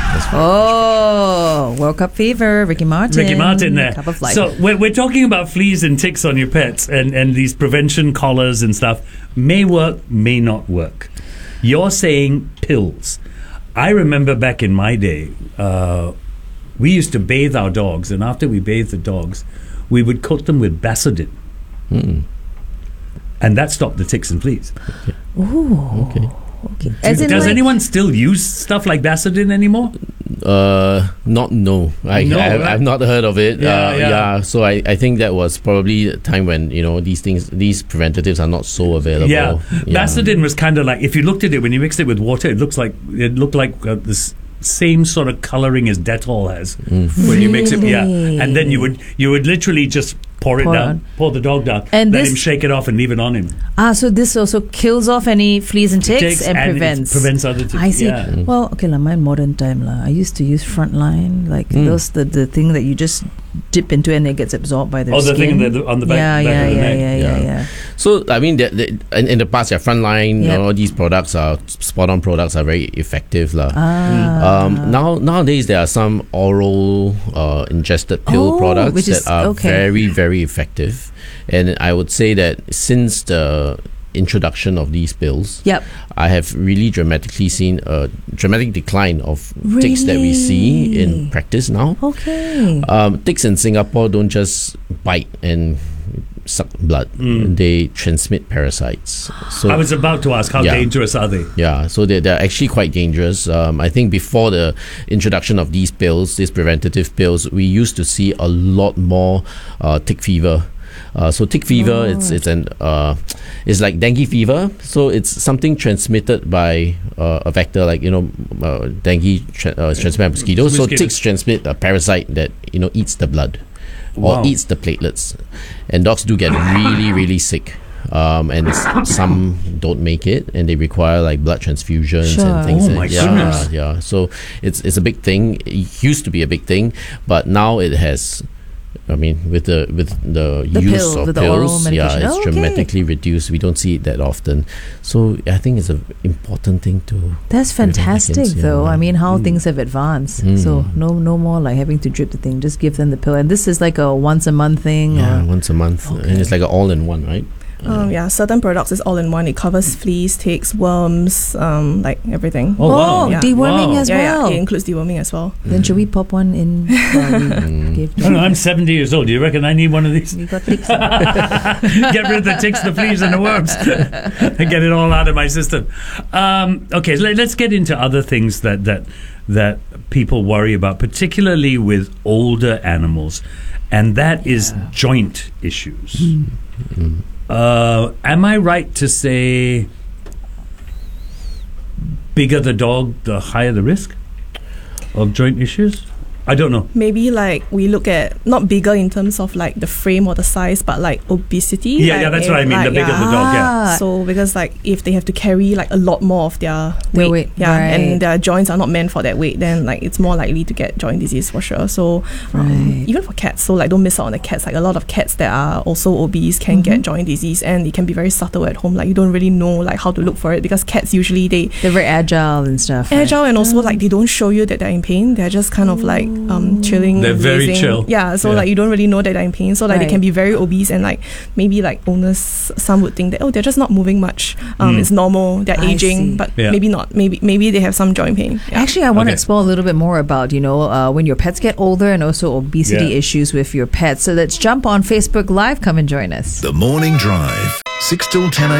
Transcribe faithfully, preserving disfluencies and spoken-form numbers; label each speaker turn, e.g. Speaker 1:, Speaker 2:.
Speaker 1: Oh, World Cup fever, Ricky Martin.
Speaker 2: Ricky Martin there.
Speaker 1: Cup of life.
Speaker 2: So we're, we're talking about fleas and ticks on your pets and, and these prevention collars and stuff. May work, may not work. You're saying pills. I remember back in my day, uh, we used to bathe our dogs, and after we bathed the dogs, we would coat them with Basodin.
Speaker 3: Mm.
Speaker 2: And that stopped the ticks and fleas.
Speaker 1: Ooh.
Speaker 3: Okay.
Speaker 1: Okay. As in
Speaker 2: Does
Speaker 1: like,
Speaker 2: anyone still use stuff like Basodin anymore?
Speaker 3: Uh, not no. I,
Speaker 2: No,
Speaker 3: I
Speaker 2: right?
Speaker 3: I've not heard of it.
Speaker 2: Yeah,
Speaker 3: uh,
Speaker 2: yeah.
Speaker 3: So I, I think that was probably a time when you know these things, these preventatives are not so available.
Speaker 2: Yeah. Basodin was kind of like, if you looked at it, when you mixed it with water, it looks like it looked like uh, this same sort of coloring as Dettol has
Speaker 3: Mm.
Speaker 2: when you mix it. Yeah,
Speaker 1: Really?
Speaker 2: and then you would you would literally just pour it
Speaker 1: Pour
Speaker 2: down,
Speaker 1: on.
Speaker 2: pour the dog down,
Speaker 1: And
Speaker 2: let
Speaker 1: this-
Speaker 2: him shake it off, and leave it on him.
Speaker 1: ah, so this also kills off any fleas and ticks,
Speaker 2: Ticks
Speaker 1: and,
Speaker 2: it
Speaker 1: prevents.
Speaker 2: prevents other ticks.
Speaker 1: I see.
Speaker 2: Yeah.
Speaker 1: Well, okay, like mine modern time lah. I used to use Frontline, like
Speaker 3: Mm.
Speaker 1: those the, the thing that you just dip into and it gets absorbed by the
Speaker 2: Oh, the
Speaker 1: skin.
Speaker 2: thing on the, on the back,
Speaker 1: yeah,
Speaker 2: back
Speaker 1: yeah,
Speaker 2: of the
Speaker 1: yeah,
Speaker 2: neck.
Speaker 1: yeah, yeah,
Speaker 3: Yeah.
Speaker 1: yeah.
Speaker 3: So I mean, the, the, in, in the past, yeah, Frontline, you
Speaker 1: Yep.
Speaker 3: know, all these products are spot on products are very effective, lah.
Speaker 1: Ah.
Speaker 3: Um, now nowadays there are some oral uh, ingested pill
Speaker 1: Oh,
Speaker 3: products
Speaker 1: which is-
Speaker 3: that are
Speaker 1: okay.
Speaker 3: very very effective, and I would say that since the introduction of these pills,
Speaker 1: Yep.
Speaker 3: I have really dramatically seen a dramatic decline of ticks that we see in
Speaker 1: Really?
Speaker 3: practice now.
Speaker 1: Okay.
Speaker 3: Um, ticks in Singapore don't just bite and suck blood;
Speaker 2: Mm.
Speaker 3: they transmit parasites. So
Speaker 2: I was about to ask, how
Speaker 3: Yeah.
Speaker 2: dangerous are they?
Speaker 3: yeah, so they're, they're actually quite dangerous. Um, I think before the introduction of these pills, these preventative pills, we used to see a lot more uh, tick fever. Uh, so tick fever, it's it's an uh, it's like dengue fever. So it's something transmitted by uh, a vector, like you know, uh, dengue tra- uh, is transmitted by mosquitoes. So
Speaker 2: Mosquitoes.
Speaker 3: ticks transmit a parasite that you know eats the blood or
Speaker 2: Wow.
Speaker 3: eats the platelets, and dogs do get really really sick. Um, and s- some don't make it, and they require like blood transfusions
Speaker 1: Sure.
Speaker 3: and things.
Speaker 2: Oh,
Speaker 3: like-
Speaker 2: my
Speaker 3: yeah,
Speaker 2: goodness.
Speaker 3: yeah. So it's it's a big thing. It used to be a big thing, but now it has. I mean, with the with the,
Speaker 1: The
Speaker 3: use
Speaker 1: pill,
Speaker 3: of
Speaker 1: with the oral
Speaker 3: pills, yeah,
Speaker 1: medication.
Speaker 3: it's
Speaker 1: Oh, okay.
Speaker 3: dramatically reduced. We don't see it that often, so I think it's an important thing to.
Speaker 1: That's fantastic,
Speaker 3: against,
Speaker 1: though.
Speaker 3: yeah.
Speaker 1: I mean, how
Speaker 3: Mm.
Speaker 1: things have advanced.
Speaker 3: Mm.
Speaker 1: So no, no more like having to drip the thing. Just give them the pill, and this is like a once a month thing.
Speaker 3: Yeah,
Speaker 1: or,
Speaker 3: once a month,
Speaker 1: Okay.
Speaker 3: and it's like an all-in-one, right?
Speaker 4: Um, yeah, certain products is all in one. It covers fleas, ticks, worms, um, like everything.
Speaker 2: Oh, wow.
Speaker 4: Yeah.
Speaker 1: deworming
Speaker 2: Wow.
Speaker 1: as
Speaker 4: yeah,
Speaker 1: well.
Speaker 4: yeah, it includes deworming as well.
Speaker 1: Then should we pop one in? while we
Speaker 3: Mm.
Speaker 1: give
Speaker 2: I don't know, I'm seventy years old. Do you reckon I need one of these?
Speaker 1: You got ticks.
Speaker 2: Get rid of the ticks, the fleas, and the worms, and get it all out of my system. Um, okay, so let, let's get into other things that that that people worry about, particularly with older animals, and that is joint issues.
Speaker 3: Mm.
Speaker 2: Uh, am I right to say bigger the dog, the higher the risk of joint issues? I don't know.
Speaker 4: Maybe like we look at not bigger in terms of like the frame or the size, but like obesity.
Speaker 2: Yeah,
Speaker 4: like
Speaker 2: yeah, that's
Speaker 4: if,
Speaker 2: what I mean.
Speaker 4: like,
Speaker 2: The bigger
Speaker 4: yeah.
Speaker 2: the dog, yeah.
Speaker 1: Ah,
Speaker 4: So because like if they have to carry like a lot more of their
Speaker 1: Their
Speaker 4: weight,
Speaker 1: weight,
Speaker 4: yeah,
Speaker 1: right.
Speaker 4: and their joints are not meant for that weight, then like it's more likely to get joint disease for sure. So um,
Speaker 1: Right.
Speaker 4: even for cats, so like don't miss out on the cats. Like a lot of cats that are also obese can get
Speaker 1: Mhm.
Speaker 4: joint disease, and it can be very subtle at home. Like you don't really know like how to look for it because cats usually they
Speaker 1: they're very agile and stuff. right?
Speaker 4: agile and also like they don't show you that they're in pain. They're just kind of like um chilling.
Speaker 2: They're very
Speaker 4: lazing.
Speaker 2: chill.
Speaker 4: Yeah, so
Speaker 2: Yeah.
Speaker 4: like you don't really know that they're in pain. So like they
Speaker 1: Right.
Speaker 4: can be very obese and like maybe like owners some would think that oh they're just not moving much. Um
Speaker 2: Mm.
Speaker 4: it's normal, they're
Speaker 1: I
Speaker 4: aging,
Speaker 1: see.
Speaker 4: but
Speaker 2: Yeah.
Speaker 4: maybe not. Maybe maybe they have some joint pain. Yeah.
Speaker 1: Actually, I want to
Speaker 2: Okay.
Speaker 1: explore a little bit more about, you know, uh, when your pets get older and also obesity
Speaker 2: Yeah.
Speaker 1: issues with your pets. So let's jump on Facebook Live. Come and join us.
Speaker 5: The Morning Drive, six till ten a.m.